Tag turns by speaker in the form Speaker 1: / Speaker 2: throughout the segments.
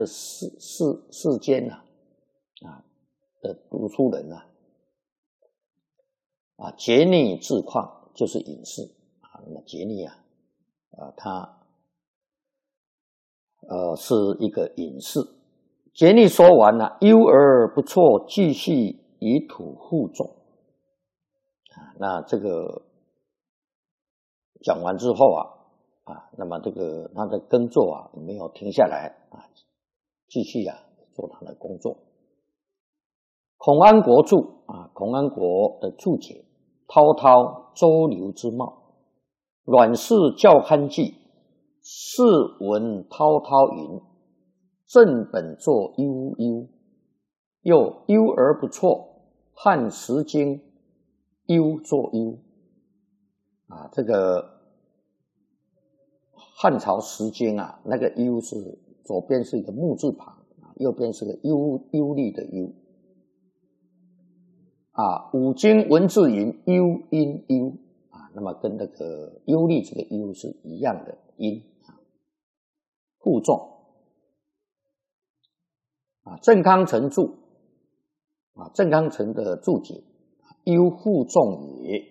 Speaker 1: 世间的读书人竭力自旷就是隐士那么竭力他是一个隐士。竭力说完了，优而不错，继续以土负重那这个讲完之后那么这个他的耕作没有停下来继续做他的工作。孔安国注孔安国的注解：滔滔周流之貌，阮氏教刊记，是闻滔滔云，正本作悠悠，又悠而不错，汉时经悠作悠这个汉朝时经那个悠是左边是一个木字旁右边是个忧虑的忧五经文字云忧音忧那么跟那个忧虑这个忧是一样的音负重郑康成注郑康成的注解：忧负重也，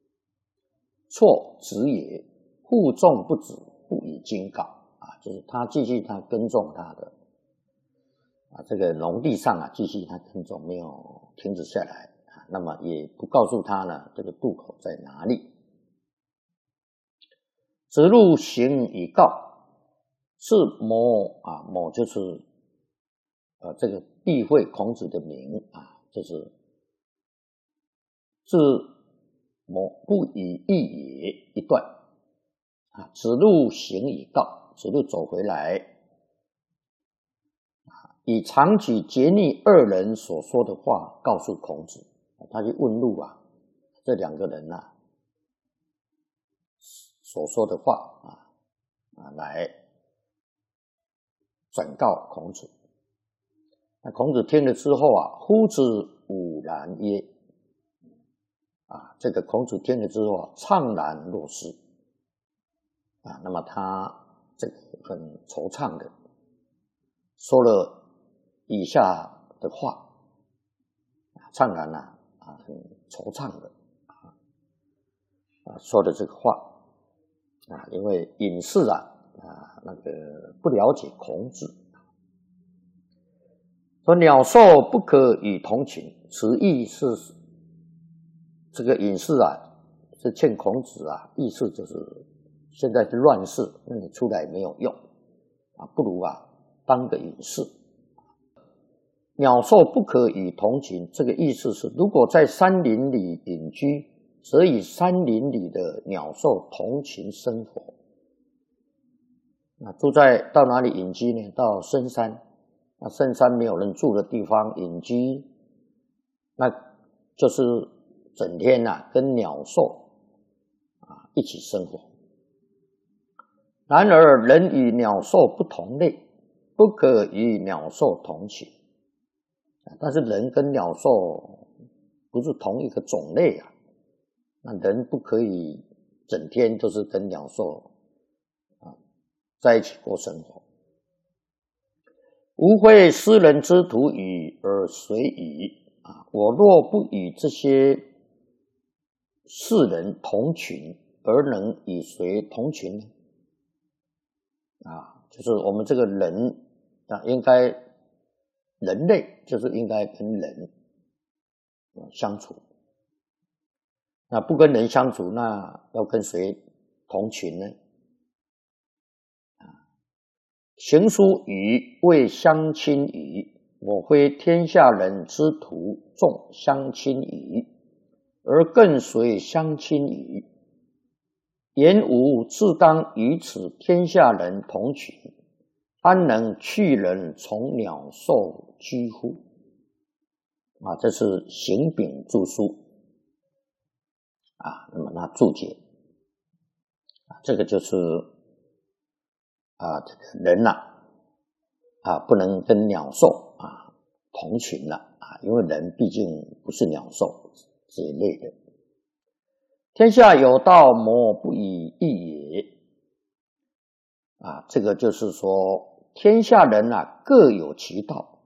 Speaker 1: 错止也，负重不止，不以经稿就是他继续他耕种他的这个农地上继续他耕种，没有停止下来那么也不告诉他呢这个渡口在哪里。直入行以告，是某某就是这个避讳孔子的名就是自某不以义也一段子路行以告，子路走回来以长举竭力二人所说的话告诉孔子。他去问路这两个人所说的话来转告孔子。那孔子听了之后呼之吾然耶这个孔子听了之后怅然若失那么他这个很惆怅的说了以下的话怅然很惆怅的说的这个话因为隐士那个不了解孔子，说鸟兽不可与同群，此意是这个隐士是劝孔子意思就是现在是乱世，那你出来没有用不如当个隐士。鸟兽不可与同群，这个意思是如果在山林里隐居，则与山林里的鸟兽同群生活。到哪里隐居呢？到深山，深山没有人住的地方隐居，那就是整天跟鸟兽一起生活。然而人与鸟兽不同类，不可与鸟兽同群。但是人跟鸟兽不是同一个种类那人不可以整天都是跟鸟兽在一起过生活。吾非斯人之徒与而谁与我若不与这些世人同群，而能与谁同群呢？就是我们这个人应该人类就是应该跟人相处，那不跟人相处，那要跟谁同群呢？行书语谓相亲语，我非天下人之徒，重相亲语，而更随相亲语。言吾自当与此天下人同群，安能去人从鸟兽居乎？这是行丙注书那么他注解这个就是这个人不能跟鸟兽同群了因为人毕竟不是鸟兽这一类的。天下有道，莫不以义也这个就是说天下人啊各有其道，